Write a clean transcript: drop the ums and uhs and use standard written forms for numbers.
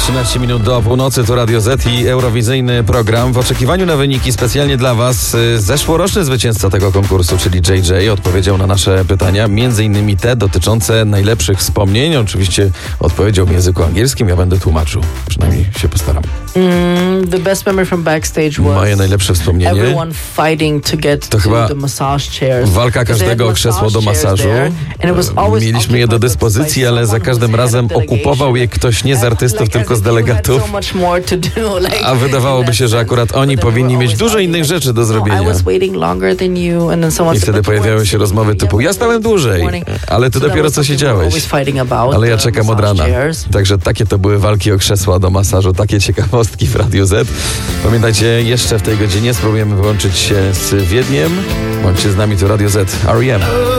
13 minut do północy, to Radio Z i eurowizyjny program. W oczekiwaniu na wyniki specjalnie dla Was zeszłoroczny zwycięzca tego konkursu, czyli JJ, odpowiedział na nasze pytania, między innymi te dotyczące najlepszych wspomnień. Oczywiście odpowiedział w języku angielskim, ja będę tłumaczył. Przynajmniej się postaram. The best memory from backstage was moje najlepsze wspomnienie everyone fighting to get to to chyba the massage chairs. walka każdego o krzesło do masażu. Mieliśmy je do dyspozycji, ale za każdym razem okupował je ktoś nie z artystów, tylko z delegatów. A wydawałoby się, że akurat oni powinni mieć dużo innych rzeczy do zrobienia. I wtedy pojawiały się rozmowy typu: ja stałem dłużej, ale ty dopiero co siedziałeś. Ale ja czekam od rana. Także takie to były walki o krzesła do masażu, takie ciekawostki w Radiu Z. Pamiętajcie, jeszcze w tej godzinie spróbujemy wyłączyć się z Wiedniem. Bądźcie z nami, to Radio Z, R.E.M.